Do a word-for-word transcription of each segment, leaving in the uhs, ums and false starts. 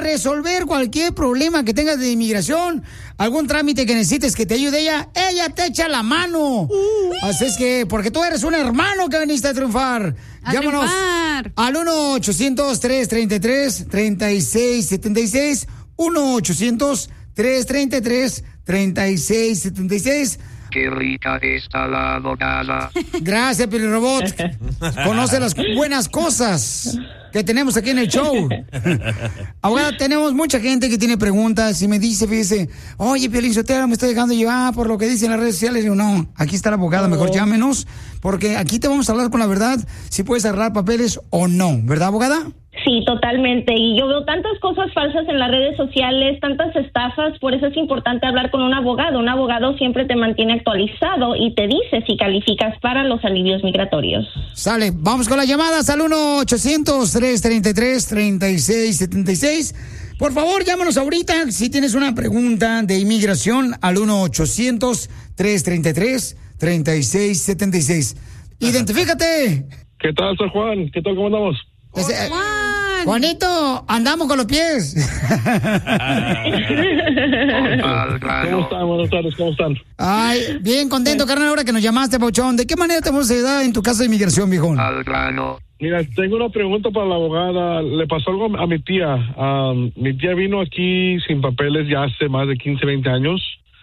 resolver cualquier problema que tengas de inmigración, algún trámite que necesites que te ayude ella, ella te echa la mano. Uh. Así es que, porque tú eres un hermano que viniste a triunfar. A Llámanos triunfar. al uno ochocientos, tres treinta y tres, treinta y seis setenta y seis, uno ochocientos, tres treinta y tres, treinta y seis setenta y seis. Qué rica está la abogada. Gracias, Pili Robot. Conoce las buenas cosas que tenemos aquí en el show. Abogada, tenemos mucha gente que tiene preguntas y me dice, fíjese, oye, Piolín Sotelo, me estoy dejando llevar por lo que dicen las redes sociales. Y digo, no, aquí está la abogada, mejor llámenos, porque aquí te vamos a hablar con la verdad, si puedes arreglar papeles o no, ¿verdad, abogada? Sí, totalmente. Y yo veo tantas cosas falsas en las redes sociales, tantas estafas, por eso es importante hablar con un abogado. Un abogado siempre te mantiene actualizado y te dice si calificas para los alivios migratorios. Sale, vamos con las llamadas al uno ochocientos, tres treinta y tres, treinta y seis setenta y seis. Por favor, llámanos ahorita si tienes una pregunta de inmigración al uno ochocientos, tres treinta y tres, treinta y seis setenta y seis. Identifícate. ¿Qué tal, soy Juan? ¿Qué tal, cómo andamos? Ese, Juan. Juanito, andamos con los pies. ¿Cómo están? Buenas tardes, ¿cómo están? Ay, bien contento, carnal, ahora que nos llamaste, Pauchón. ¿De qué manera te hemos ayudado en tu caso de inmigración, viejón? Al grano. Mira, tengo una pregunta para la abogada. Le pasó algo a mi tía. Um, mi tía vino aquí sin papeles ya hace más de quince, veinte años.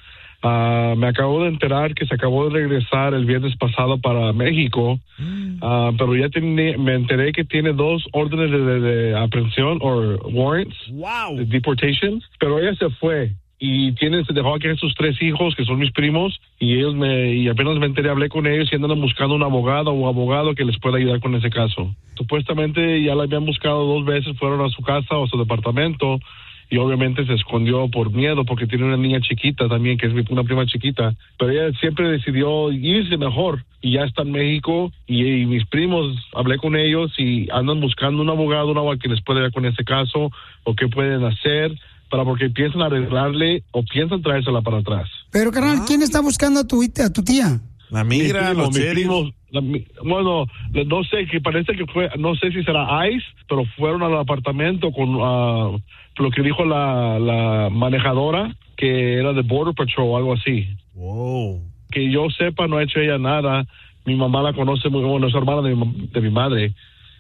Uh, me acabo de enterar que se acabó de regresar el viernes pasado para México, uh, pero ya tiene, me enteré que tiene dos órdenes de, de, de aprehensión o warrants, wow. de deportation, pero ella se fue y tiene, se dejó aquí a sus tres hijos, que son mis primos, y ellos me, y apenas me enteré, hablé con ellos y andan buscando un abogado o abogado que les pueda ayudar con ese caso. Supuestamente ya la habían buscado dos veces, fueron a su casa o a su departamento, y obviamente se escondió por miedo porque tiene una niña chiquita también, que es mi, una prima chiquita, pero ella siempre decidió irse mejor y ya está en México y, y mis primos, hablé con ellos y andan buscando un abogado, un abogado que les pueda ayudar con ese caso o qué pueden hacer para porque piensan arreglarle o piensan traérsela para atrás. Pero carnal, ¿quién está buscando a tu, a tu tía? La migra, primo, los sheriffs. Bueno, no sé, que parece que fue, no sé si será ICE, pero fueron al apartamento con uh, lo que dijo la, la manejadora, que era de Border Patrol o algo así. Wow. Que yo sepa, no ha hecho ella nada. Mi mamá la conoce muy bueno, es hermana de mi, de mi madre.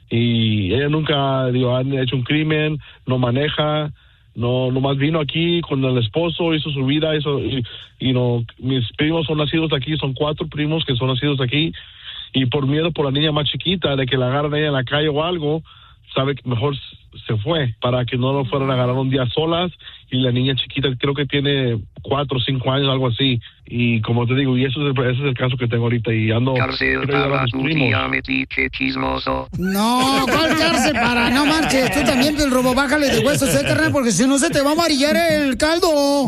Y ella nunca, digo, ha hecho un crimen, no maneja. No, nomás vino aquí con el esposo, hizo su vida, hizo, y, y no, mis primos son nacidos aquí, son cuatro primos que son nacidos aquí, y por miedo por la niña más chiquita, de que la agarren a ella en la calle o algo, sabe que mejor se fue, para que no lo fueran a agarrar un día solas, y la niña chiquita creo que tiene cuatro o cinco años, algo así, y como te digo, y eso es el, ese es el caso que tengo ahorita, y ando... Cárcel para tu tía metiche chismoso. No, ¿cuál cárcel para? No marches, tú también, el robo, bájale de huesos, ¿eh, carnal? Porque si no se te va a amarillar el caldo.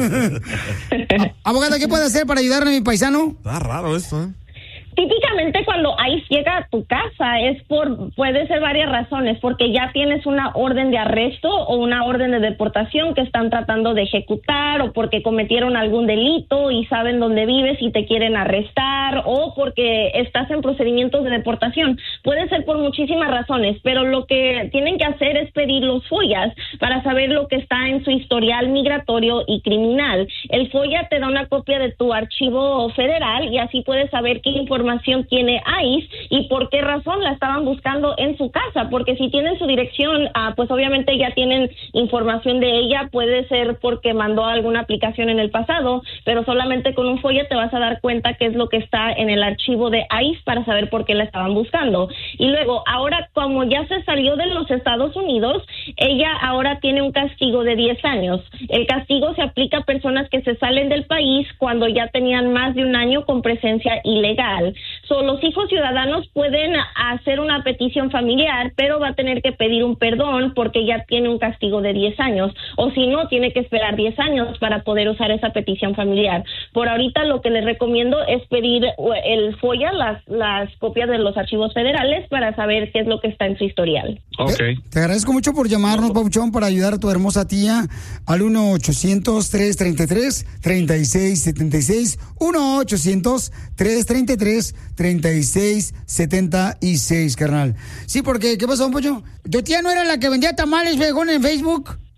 Abogada, ¿qué puede hacer para ayudarle a mi paisano? Está raro esto, ¿eh? Típicamente cuando ICE llega a tu casa es por, puede ser varias razones, porque ya tienes una orden de arresto o una orden de deportación que están tratando de ejecutar, o porque cometieron algún delito y saben dónde vives y te quieren arrestar, o porque estás en procedimientos de deportación. Puede ser por muchísimas razones, pero lo que tienen que hacer es pedir los FOIAs para saber lo que está en su historial migratorio y criminal. El FOIA te da una copia de tu archivo federal y así puedes saber qué información tiene ICE y por qué razón la estaban buscando en su casa, porque si tienen su dirección, ah, pues obviamente ya tienen información de ella. Puede ser porque mandó alguna aplicación en el pasado, pero solamente con un FOIA te vas a dar cuenta qué es lo que está en el archivo de ICE para saber por qué la estaban buscando. Y luego, ahora como ya se salió de los Estados Unidos, ella ahora tiene un castigo de diez años. El castigo se aplica a personas que se salen del país cuando ya tenían más de un año con presencia ilegal. So, los hijos ciudadanos pueden hacer una petición familiar, pero va a tener que pedir un perdón porque ya tiene un castigo de diez años, o si no, tiene que esperar diez años para poder usar esa petición familiar. Por ahorita lo que les recomiendo es pedir el FOIA, las, las copias de los archivos federales, para saber qué es lo que está en su historial. Okay. Te, te agradezco mucho por llamarnos, Pauchón, para ayudar a tu hermosa tía al uno ochocientos, tres treinta y tres, treinta y seis setenta y seis, uno ochocientos, tres treinta y tres, treinta y seis setenta y seis, carnal. Sí, porque, ¿qué pasó, Pauchón? ¿Tu tía no era la que vendía tamales, viejón, en Facebook?